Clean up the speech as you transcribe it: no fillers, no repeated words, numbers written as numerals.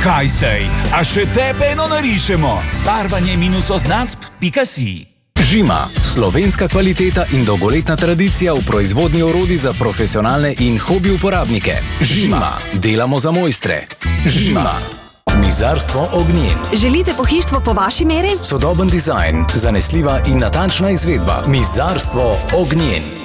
Kaj zdaj? A še tebe eno narišemo? barvanje-oznacb.si Žima, slovenska kvaliteta in dolgoletna tradicija v proizvodnji orodij za profesionalne in hobi uporabnike. Žima, delamo za mojstre. Žima. Mizarstvo Ognjen. Želite pohištvo po vaši meri? Sodoben dizajn, zanesljiva in natančna izvedba. Mizarstvo Ognjen.